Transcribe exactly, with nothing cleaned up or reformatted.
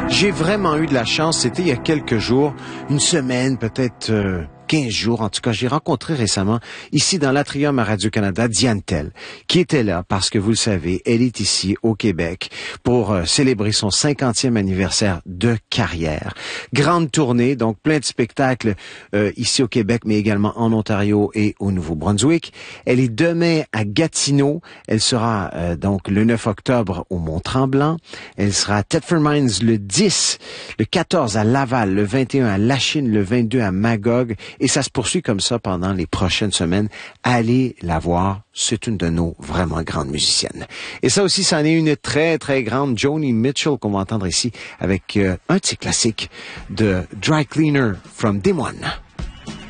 J'ai vraiment eu de la chance, c'était il y a quelques jours, une semaine, peut-être euh, quinze jours, en tout cas, j'ai rencontré récemment, ici dans l'Atrium à Radio-Canada, Diane Tell, qui était là parce que, vous le savez, elle est ici au Québec pour euh, célébrer son cinquantième anniversaire de carrière. Grande tournée, donc plein de spectacles euh, ici au Québec, mais également en Ontario et au Nouveau-Brunswick. Elle est demain à Gatineau, elle sera euh, donc le neuf octobre au Mont-Tremblant, elle sera à Thetford Mines le dix, le quatorze à Laval, le vingt et un à Lachine, le vingt-deux à Magog, et ça se poursuit comme ça pendant les prochaines semaines. Allez la voir, c'est une de nos vraiment grandes musiciennes. Et ça aussi, c'en est une très, très grande, Joni Mitchell, qu'on va entendre ici avec euh, un de ses classiques de Dry Cleaner from Des Moines.